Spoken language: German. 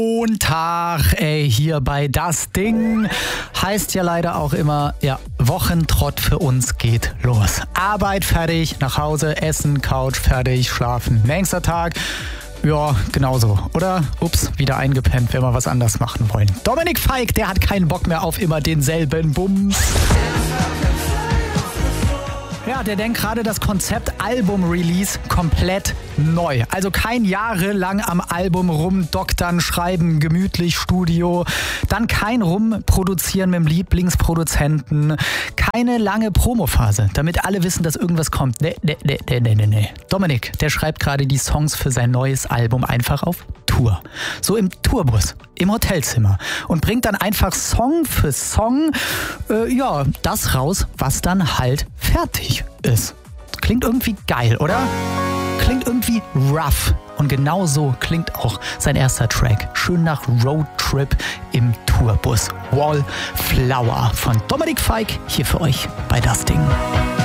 Montag, hier bei Das Ding. Heißt ja leider auch immer, Wochentrott für uns geht los. Arbeit fertig, nach Hause, Essen, Couch fertig, schlafen. Nächster Tag, ja, genauso. Oder, wieder eingepennt, wenn wir was anders machen wollen. Dominik Feick, der hat keinen Bock mehr auf immer denselben Bums. Ja, der denkt gerade das Konzept Album-Release komplett neu. Also kein jahrelang am Album rumdoktern, schreiben, gemütlich Studio. Dann kein Rumproduzieren mit dem Lieblingsproduzenten. Keine lange Promophase, damit alle wissen, dass irgendwas kommt. Nee. Dominik, der schreibt gerade die Songs für sein neues Album einfach auf Tour. So im Tourbus, im Hotelzimmer. Und bringt dann einfach Song für Song, das raus, was dann halt fertig ist. Klingt irgendwie geil, oder? Klingt irgendwie rough. Und genau so klingt auch sein erster Track. Schön nach Roadtrip im Tourbus. Wallflower von Dominik Feick hier für euch bei Das Ding.